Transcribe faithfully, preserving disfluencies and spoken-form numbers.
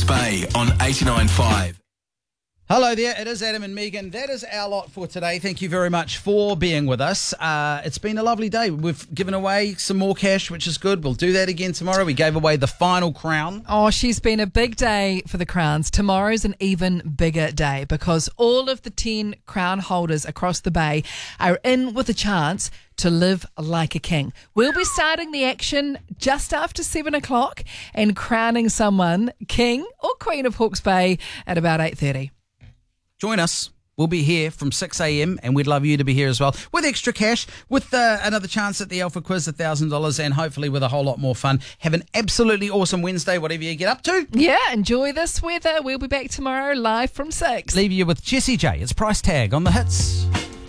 Bay on eighty-nine point five. Hello there, it is Adam and Megan. That is our lot for today. Thank you very much for being with us. Uh, it's been a lovely day. We've given away some more cash, which is good. We'll do that again tomorrow. We gave away the final crown. Oh, she's been a big day for the crowns. Tomorrow's an even bigger day because all of the ten crown holders across the bay are in with a chance to live like a king. We'll be starting the action just after seven o'clock and crowning someone king or queen of Hawke's Bay at about eight thirty. Join us. We'll be here from six a.m. and we'd love you to be here as well with extra cash, with uh, another chance at the Alpha Quiz, one thousand dollars, and hopefully with a whole lot more fun. Have an absolutely awesome Wednesday, whatever you get up to. Yeah, enjoy this weather. We'll be back tomorrow live from six. Leave you with Jessie J. It's Price Tag on the Hits.